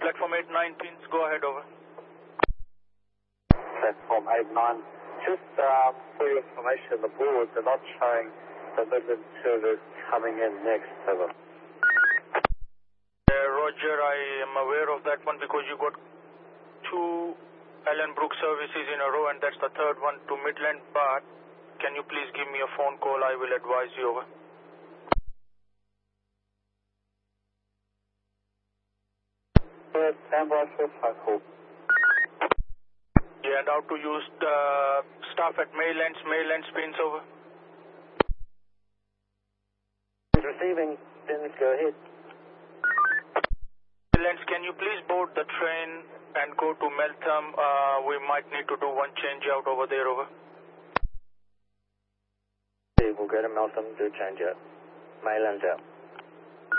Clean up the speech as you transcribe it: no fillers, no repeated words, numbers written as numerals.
platform 89, please go ahead, over. Platform 89. Just for your information, the boards are not showing the Midland service coming in next, over. Roger, I am aware of that one because you got 2 Allen Brook services in a row and that's the third one to Midland, but can you please give me a phone call? I will advise you, over. Stand by for phone call. Yeah, and how to use the staff at Maylands pins, over. Receiving, then go ahead. Maylands, can you please board the train and go to Meltham? We might need to do one change out over there, over. We'll go to Meltham, do change out. Maylands out.